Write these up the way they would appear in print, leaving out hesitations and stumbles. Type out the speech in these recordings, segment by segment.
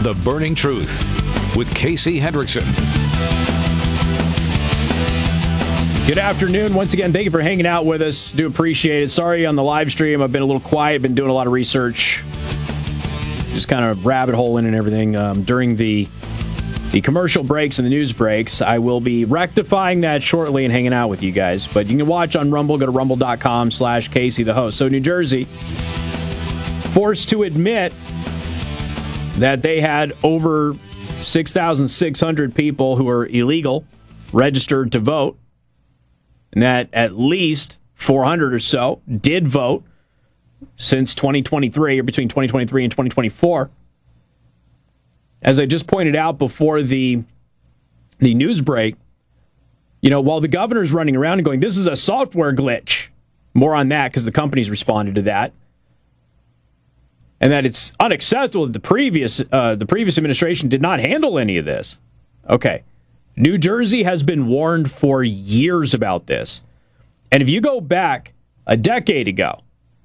The Burning Truth with Casey Hendrickson. Good afternoon. Once again, thank you for hanging out with us. Do appreciate it. Sorry on the live stream. I've been a little quiet. Been doing a lot of research. Just kind of rabbit hole in and everything. During the commercial breaks and the news breaks, I will be rectifying that shortly and hanging out with you guys. But you can watch on Rumble. Go to rumble.com/Casey the host. So New Jersey forced to admit that they had over 6,600 people who are illegal registered to vote, and that at least 400 or so did vote since 2023, or between 2023 and 2024. As I just pointed out before the news break, while the governor's running around and going, this is a software glitch, more on that because the company's responded to that, and that it's unacceptable that the previous administration did not handle any of this. Okay. New Jersey has been warned for years about this. And if you go back a decade ago,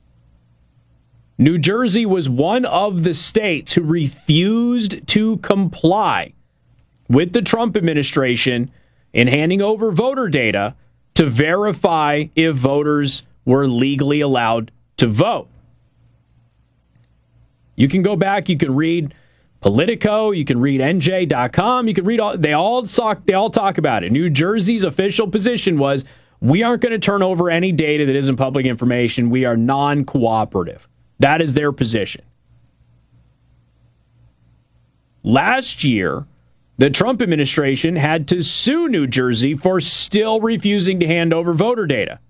New Jersey was one of the states who refused to comply with the Trump administration in handing over voter data to verify if voters were legally allowed to vote. You can go back, you can read Politico, you can read NJ.com, you can read they all talk about it. New Jersey's official position was, we aren't going to turn over any data that isn't public information. We are non-cooperative. That is their position. Last year, the Trump administration had to sue New Jersey for still refusing to hand over voter data.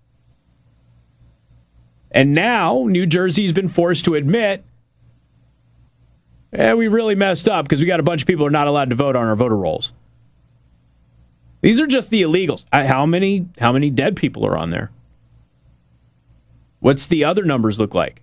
And now New Jersey's been forced to admit, we really messed up because we got a bunch of people who are not allowed to vote on our voter rolls. These are just the illegals. How many dead people are on there? What's the other numbers look like?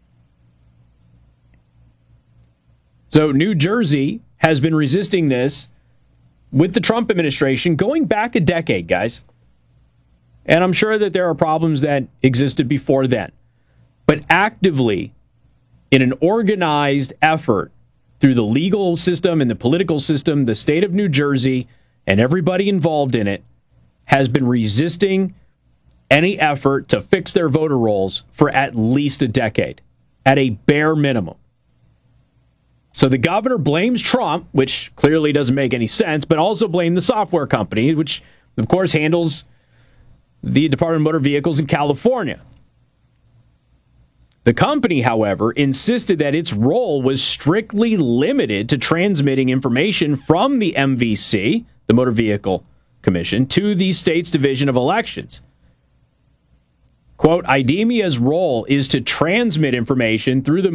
So New Jersey has been resisting this with the Trump administration going back a decade, guys. And I'm sure that there are problems that existed before then. But actively, in an organized effort through the legal system and the political system, the state of New Jersey and everybody involved in it has been resisting any effort to fix their voter rolls for at least a decade, at a bare minimum. So the governor blames Trump, which clearly doesn't make any sense, but also blamed the software company, which, of course, handles the Department of Motor Vehicles in California. The company, however, insisted that its role was strictly limited to transmitting information from the MVC, the Motor Vehicle Commission, to the state's Division of Elections. Quote, IDEMIA's role is to transmit information through the